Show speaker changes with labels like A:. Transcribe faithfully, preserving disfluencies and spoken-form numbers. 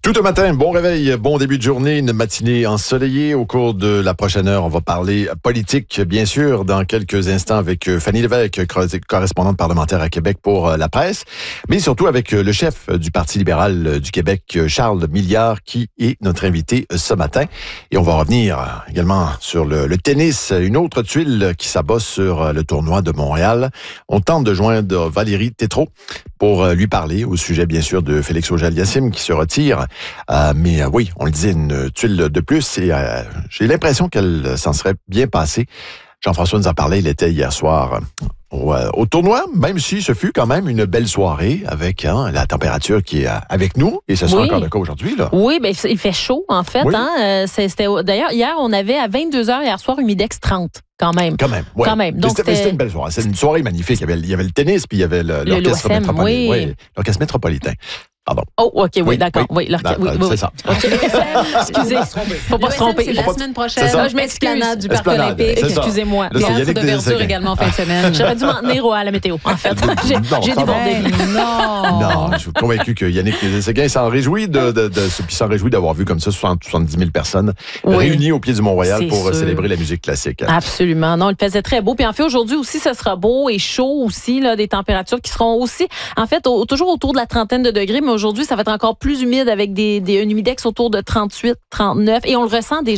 A: Tout un matin, bon réveil, bon début de journée, une matinée ensoleillée. Au cours de la prochaine heure, on va parler politique, bien sûr, dans quelques instants avec Fanny Lévesque, correspondante parlementaire à Québec pour la presse, mais surtout avec le chef du Parti libéral du Québec, Charles Milliard, qui est notre invité ce matin. Et on va revenir également sur le, le tennis, une autre tuile qui s'abat sur le tournoi de Montréal. On tente de joindre Valérie Tétrault pour lui parler au sujet, bien sûr, de Félix Auger-Aliassime qui se retire. Euh, mais euh, oui, on le dit, une tuile de plus et euh, j'ai l'impression qu'elle s'en serait bien passée. Jean-François nous en parlait, il était hier soir au, euh, au tournoi, même si ce fut quand même une belle soirée avec hein, la température qui est euh, avec nous et ce sera
B: oui.
A: encore le cas aujourd'hui. Là.
B: Oui, bien, il fait chaud en fait.
A: Oui.
B: Hein? Euh, c'était, d'ailleurs, hier, on avait à vingt-deux heures hier soir, humidex trente. Quand même.
A: Quand même, ouais.
B: Quand même. Donc,
A: c'était, c'était une belle soirée. C'était une soirée magnifique. Il y avait, il y avait le tennis, puis il y avait le, l'orchestre,
B: l'O S M,
A: métropolitain.
B: oui.
A: Oui, l'orchestre métropolitain. Pardon.
B: Oh, OK, oui,
A: oui
B: d'accord.
A: Oui,
B: oui, oui,
A: oui,
B: oui,
A: c'est
B: oui.
A: ça.
B: Okay. Excusez, faut pas se tromper.
C: C'est la semaine prochaine.
B: Ça. Je m'excuse.
C: Esplanade du Parc
A: Esplanade,
C: olympique.
A: c'est ça.
B: Excusez-moi.
A: Là, c'est
C: Théâtre
A: Yannick
C: de verdure
A: Dességuin.
C: également en fin de semaine.
B: J'aurais dû m'en tenir à la météo, en fait. J'ai,
A: Non,
B: j'ai
A: ça
B: débordé.
C: va. Non.
A: Non, je suis convaincu que Yannick Dességuin s'en réjouit de, de, de, de s'en réjouit d'avoir vu comme ça soixante, soixante-dix mille personnes
B: Oui.
A: réunies au pied du Mont-Royal
B: C'est
A: pour
B: sûr.
A: célébrer la musique classique.
B: Absolument. Non, il faisait très beau. Puis en fait, aujourd'hui aussi, ce sera beau et chaud aussi, là, des températures qui seront aussi, en fait, au, toujours autour de la trentaine de degrés. Mais aujourd'hui, ça va être encore plus humide avec des, des, un humidex autour de trente-huit, trente-neuf. Et on le ressent déjà.